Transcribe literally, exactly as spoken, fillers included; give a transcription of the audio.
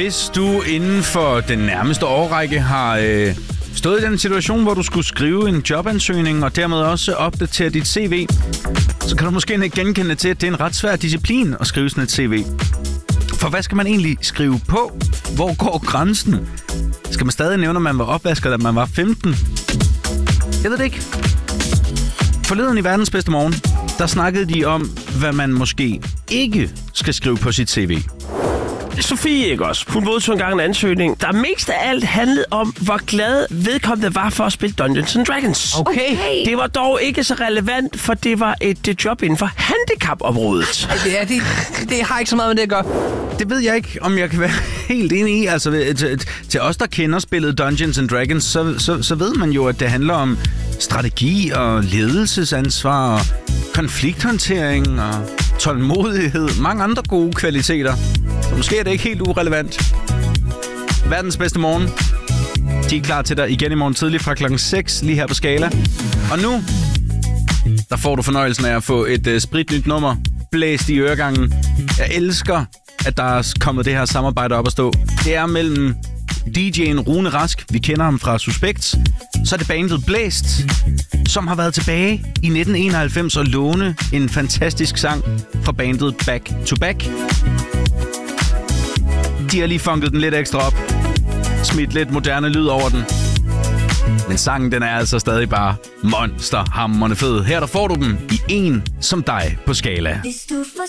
Hvis du inden for den nærmeste årrække har øh, stået i den situation, hvor du skulle skrive en jobansøgning og dermed også opdatere dit C V, så kan du måske ikke genkende til, at det er en ret svær disciplin at skrive sådan et C V. For hvad skal man egentlig skrive på? Hvor går grænsen? Skal man stadig nævne, at man var opvasker, da man var femten? Jeg ved det ikke. Forleden i Verdens Bedste Morgen, der snakkede de om, hvad man måske ikke skal skrive på sit C V. Sofie, ikke også? Hun modtog engang en ansøgning, der mest af alt handlede om, hvor glad vedkommende var for at spille Dungeons and Dragons. Okay. Det var dog ikke så relevant, for det var et job inden for handicapområdet. Ja, det, det har ikke så meget med det at gøre. Det ved jeg ikke, om jeg kan være helt enig i. Altså, til, til os, der kender spillet Dungeons and Dragons, så, så, så ved man jo, at det handler om strategi og ledelsesansvar og konflikthåndtering og tålmodighed. Mange andre gode kvaliteter. Så måske er det ikke helt urelevant. Verdens Bedste Morgen. De er klar til dig igen i morgen tidlig fra klokken seks, lige her på Skala. Og nu, der får du fornøjelsen af at få et uh, spritnyt nummer blæst i øregangen. Jeg elsker, at der er kommet det her samarbejde op at stå. Det er mellem D J'en Rune Rask, vi kender ham fra Suspekt, så er det bandet Blæst, som har været tilbage i nitten enoghalvfems og låne en fantastisk sang fra bandet Back to Back. De har lige funket den lidt ekstra op, smidt lidt moderne lyd over den. Men sangen, den er altså stadig bare monsterhamrende fed. Her der får du dem i En som dig på Skala. Hvis du får